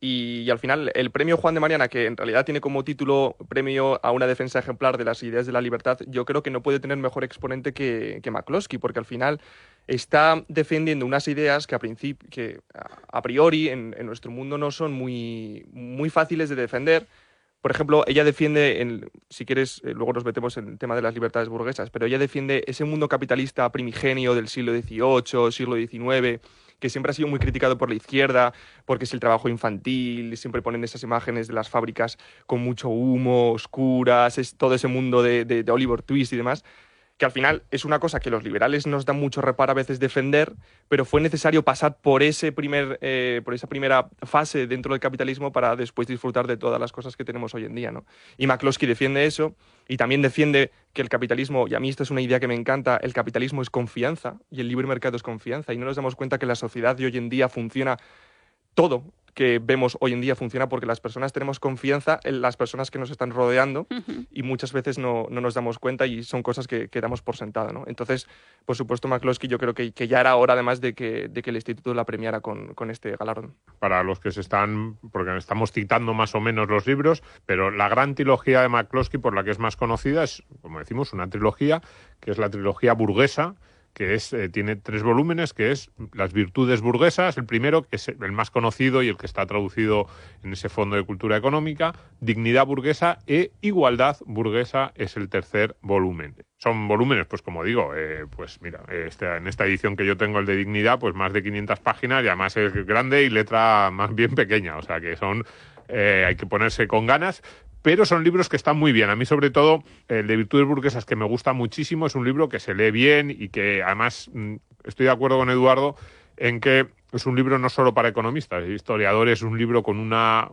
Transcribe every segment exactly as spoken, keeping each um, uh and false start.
Y, y al final el premio Juan de Mariana, que en realidad tiene como título premio a una defensa ejemplar de las ideas de la libertad, yo creo que no puede tener mejor exponente que, que McCloskey, porque al final está defendiendo unas ideas que a, principio, que a priori en, en nuestro mundo no son muy, muy fáciles de defender. Por ejemplo, ella defiende, en, si quieres, eh, luego nos metemos en el tema de las libertades burguesas, pero ella defiende ese mundo capitalista primigenio del siglo dieciocho, siglo diecinueve, que siempre ha sido muy criticado por la izquierda, porque es el trabajo infantil, siempre ponen esas imágenes de las fábricas con mucho humo, oscuras, es todo ese mundo de, de, de Oliver Twist y demás, que al final es una cosa que los liberales nos dan mucho reparo a veces defender, pero fue necesario pasar por ese primer, eh, por esa primera fase dentro del capitalismo para después disfrutar de todas las cosas que tenemos hoy en día, ¿no? Y McCloskey defiende eso, y también defiende que el capitalismo, y a mí esta es una idea que me encanta, el capitalismo es confianza, y el libre mercado es confianza, y no nos damos cuenta que la sociedad de hoy en día funciona todo que vemos hoy en día funciona porque las personas tenemos confianza en las personas que nos están rodeando uh-huh. y muchas veces no, no nos damos cuenta y son cosas que, que damos por sentado, ¿no? Entonces, por supuesto, McCloskey yo creo que, que ya era hora además de que, de que el instituto la premiara con, con este galardón. Para los que se están, porque estamos citando más o menos los libros, pero la gran trilogía de McCloskey, por la que es más conocida, es, como decimos, una trilogía que es la trilogía burguesa, que es eh, tiene tres volúmenes, que es Las virtudes burguesas, el primero, que es el más conocido y el que está traducido en ese Fondo de Cultura Económica, Dignidad burguesa e Igualdad burguesa es el tercer volumen. Son volúmenes, pues como digo, eh, pues mira, este, en esta edición que yo tengo, el de Dignidad, pues más de quinientas páginas y además es grande y letra más bien pequeña, o sea que son, eh, hay que ponerse con ganas. Pero son libros que están muy bien. A mí, sobre todo, el de Virtudes Burguesas, que me gusta muchísimo, es un libro que se lee bien y que, además, estoy de acuerdo con Eduardo en que es un libro no solo para economistas, historiadores, es un libro con una,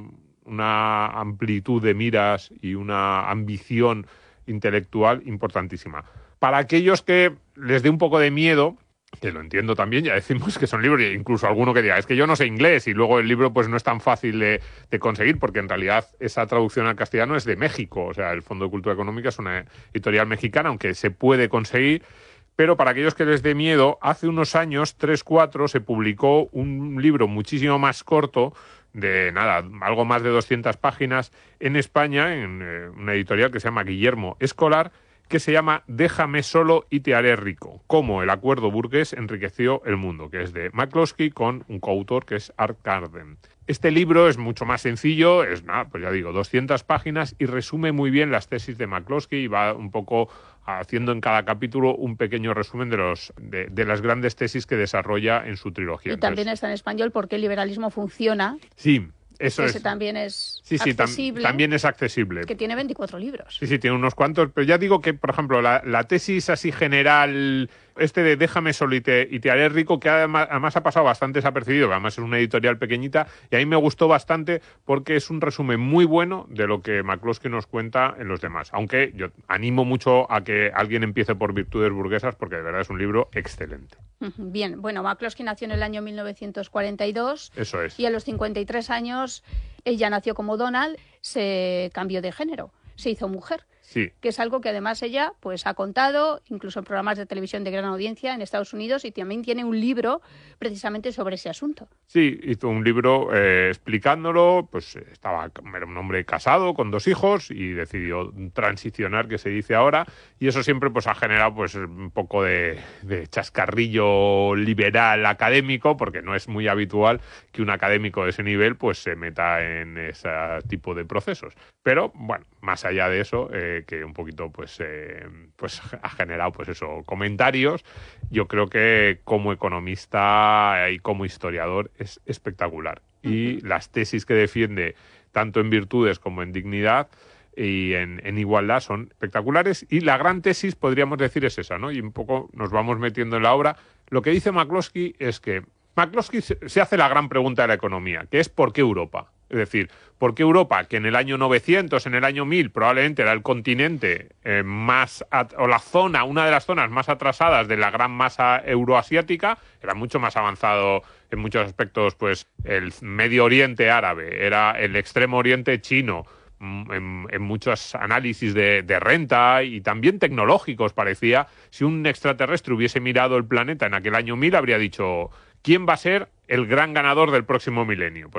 una amplitud de miras y una ambición intelectual importantísima. Para aquellos que les dé un poco de miedo, que lo entiendo también, ya decimos que son libros, incluso alguno que diga, es que yo no sé inglés, y luego el libro pues no es tan fácil de, de conseguir, porque en realidad esa traducción al castellano es de México, o sea, el Fondo de Cultura Económica es una editorial mexicana, aunque se puede conseguir, pero para aquellos que les dé miedo, hace unos años, tres, cuatro, se publicó un libro muchísimo más corto, de nada, algo más de doscientas páginas, en España, en eh, una editorial que se llama Guillermo Escolar, que se llama Déjame solo y te haré rico, cómo el acuerdo burgués enriqueció el mundo, que es de McCloskey con un coautor que es Art Carden. Este libro es mucho más sencillo, es nada, pues ya digo, doscientas páginas y resume muy bien las tesis de McCloskey y va un poco haciendo en cada capítulo un pequeño resumen de los de, de las grandes tesis que desarrolla en su trilogía. Y también Entonces, está en español por qué el liberalismo funciona. Sí. Eso Ese es. también es sí, sí, accesible. Tam, también es accesible. Que tiene veinticuatro libros. Sí, sí, tiene unos cuantos. Pero ya digo que, por ejemplo, la, la tesis así general, este de Déjame solo y te, y te haré rico, que además, además ha pasado bastante desapercibido, que además es una editorial pequeñita, y a mí me gustó bastante porque es un resumen muy bueno de lo que McCloskey nos cuenta en los demás. Aunque yo animo mucho a que alguien empiece por Virtudes Burguesas, porque de verdad es un libro excelente. Bien, bueno, McCloskey nació en el año mil novecientos cuarenta y dos. Eso es. Y a los cincuenta y tres años ella nació como Donald, se cambió de género, se hizo mujer. Sí. Que es algo que además ella pues ha contado, incluso en programas de televisión de gran audiencia en Estados Unidos, y también tiene un libro precisamente sobre ese asunto. Sí, hizo un libro eh, explicándolo, pues estaba, era un hombre casado con dos hijos y decidió transicionar, que se dice ahora, y eso siempre pues ha generado pues un poco de, de chascarrillo liberal académico, porque no es muy habitual que un académico de ese nivel pues se meta en ese tipo de procesos. Pero bueno, más allá de eso, eh, que un poquito pues eh, pues ha generado pues eso comentarios. Yo creo que como economista y como historiador es espectacular. Uh-huh. Y las tesis que defiende tanto en Virtudes como en Dignidad y en, en Igualdad son espectaculares, y la gran tesis podríamos decir es esa, ¿no? Y un poco nos vamos metiendo en la obra. Lo que dice McCloskey es que McCloskey se hace la gran pregunta de la economía, que es ¿por qué Europa? Es decir, ¿por qué Europa, que en el año novecientos, en el año mil, probablemente era el continente eh, más, at- o la zona, una de las zonas más atrasadas de la gran masa euroasiática, era mucho más avanzado en muchos aspectos, pues el Medio Oriente árabe, era el Extremo Oriente chino, en, en muchos análisis de, de renta y también tecnológicos parecía, si un extraterrestre hubiese mirado el planeta en aquel año mil, habría dicho, ¿quién va a ser el gran ganador del próximo milenio?